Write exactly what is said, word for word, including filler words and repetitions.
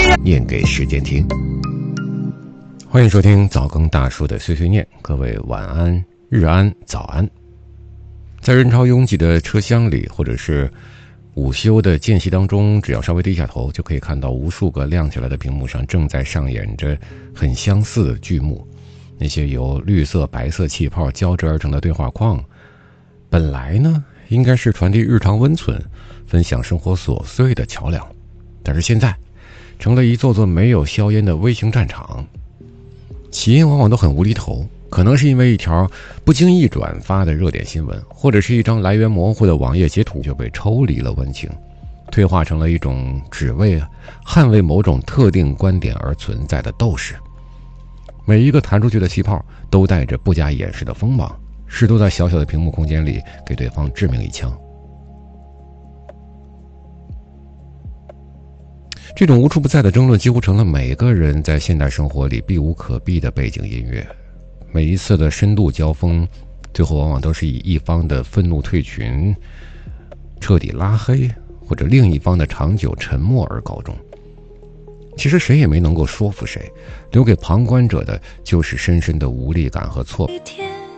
念给时间听。欢迎收听早更大叔的碎碎念，各位晚安、日安、早安。在人潮拥挤的车厢里，或者是午休的间隙当中，只要稍微低下头，就可以看到无数个亮起来的屏幕上正在上演着很相似的剧目。那些由绿色、白色气泡交织而成的对话框，本来呢应该是传递日常温存、分享生活琐碎的桥梁，但是现在成了一座座没有硝烟的微型战场。起因往往都很无厘头，可能是因为一条不经意转发的热点新闻，或者是一张来源模糊的网页截图就被抽离了温情，退化成了一种只为捍卫某种特定观点而存在的斗士。每一个弹出去的气泡都带着不加掩饰的锋芒，试图在小小的屏幕空间里给对方致命一枪。这种无处不在的争论几乎成了每个人在现代生活里避无可避的背景音乐。每一次的深度交锋，最后往往都是以一方的愤怒退群、彻底拉黑，或者另一方的长久沉默而告终。其实谁也没能够说服谁，留给旁观者的就是深深的无力感和挫败。